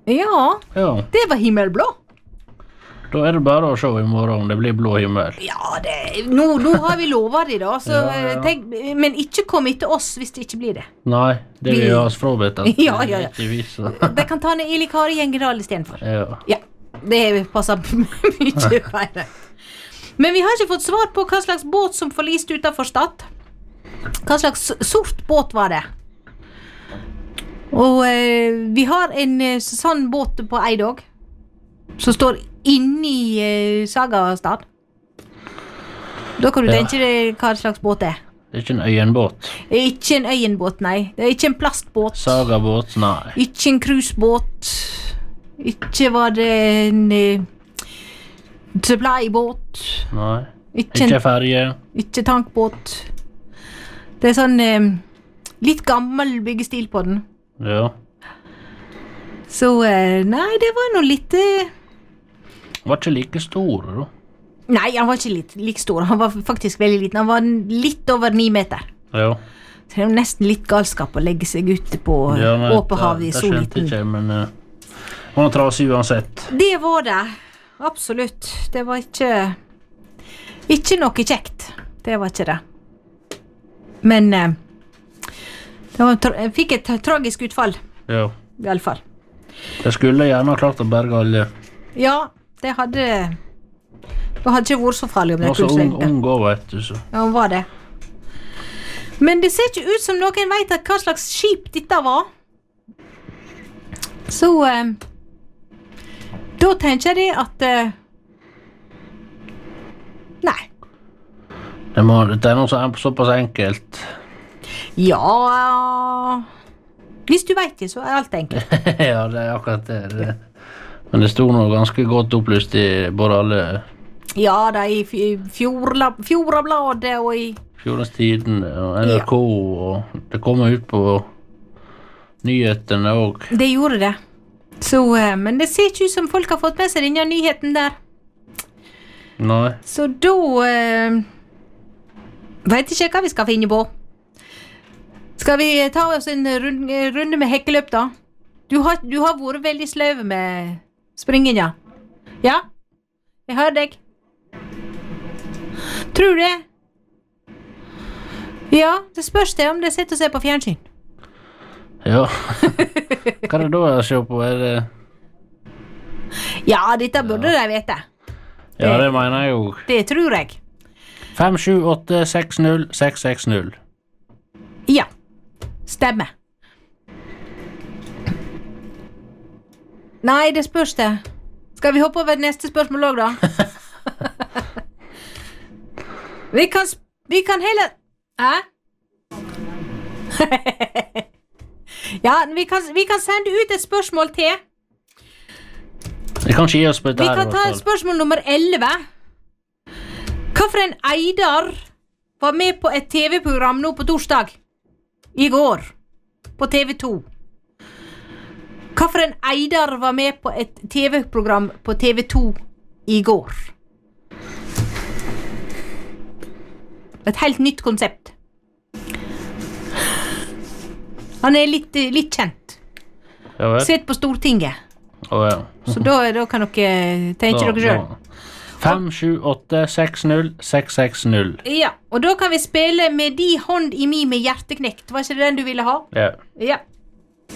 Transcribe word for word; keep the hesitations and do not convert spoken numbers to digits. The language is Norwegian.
Ja, Ja. det var himmelblå. Da er det bare å se i morgen om det blir blå himmel. Ja, det, nå, nå har vi lovet det da, så Ja, ja. Tenk, men ikke kom etter oss hvis det ikke blir det. Nei, det Vi- vil jeg ha oss forberedt at Ja, ja, ja. ikke viser. De kan ta ned Ili Kari Gjengedal i stedet for. Ja. Ja, det passer mye bedre. Men vi har ikke fått svar på hva slags båt som forliste utenfor Stad. Hva slags sort båt var det? Og eh, vi har en eh, sånn båt på Eidog som står inni eh, Sagastad. Da kan du Ja. tenke deg hva slags båt det er. Det er ikke en øyenbåt. Ikke en øyenbåt, nei. Det er ikke en plastbåt. Sagabåt, nei. Ikke en cruisebåt. Ikke var det en eh, supplybåt. Nei. Ikke, Ikke en, ferje. ikke tankbåt. Det er sånn eh, litt gammel byggestil på den. Ja. Så eh, nei, det var noe litt eh, Var ikke like stor, da. Nei, han var ikke litt, like stor. Han var faktisk veldig liten. Han var litt over ni meter. Ja. Så det er jo nesten litt galskap å legge seg ute på Ja, nei, åpent hav i det- så Det skjønte liten. ikke jeg, men uh, det var trasig uansett. Det var det. Absolutt. Det var ikke Ikke noe kjekt. Det var ikke det. Men eh, det var, tra jeg fikk et tragisk utfall, Ja. i alle fall. Det skulle gjerne ha klart å berge alle. Ja, det hadde Det hadde ikke vært så farlig om det Nå så kunne ung, svømme. ung også, vet du, så. Ja, han var det. Men det ser ikke ut som noen vet at hva slags skip dette var. Så eh, da tenker jeg at eh, nei. Det, må, det er noe så, såpass enkelt. Ja Hvis du vet det, så er alt enkelt. Ja, det er akkurat det. det. Men det sto noe ganske godt opplyst i både alle Ja, da i Fjorda- Fjordabladet og i Fjordens Tidende og N R K, og det kommer ut på nyhetene òg. Det gjorde det. Så, eh, men det ser ikke ut som folk har fått med seg denne nyheten der. Nei. Så da eh, vet ikke hva vi skal finne på. Skal vi ta oss en runde, runde med hekkeløp, da? Du har, du har vært veldig sløv med springen, ja? Ja? Jeg hører deg. Tror du det? Ja, det spørs det om det sitter og ser på fjernsyn. Ja. Hva er det da å se på? Er det Ja, dette burde de vite. Ja, det mener jeg jo. Det tror jeg. fem sju åtte seks null seks seks null. Ja, stemmer. Nei, det spørs det. Skal vi hoppe over neste spørsmål også, da? vi kan, sp- vi kan heller... Hæ? ja, vi kan, vi kan sende ut et spørsmål til. Vi kan ikke gi oss på dette Vi her, kan i ta hvert fall. spørsmål nummer elleve. Hva for en Eidar var med på et T V-program nå på torsdag? I går. På T V to. Hva for en Eidar var med på et T V-program på T V to i går? Et helt nytt konsept. Han er litt, eh, litt kjent. Ja vel. Sett på Stortinget. Å ja. Så da, da kan dere tenke Da- dere sjøl. da. fem sju åtte seks null seks seks null. Ja, og da kan vi spille Med de hånd i mi med hjerteknekt. Var ikke det den du ville ha? Ja. Ja.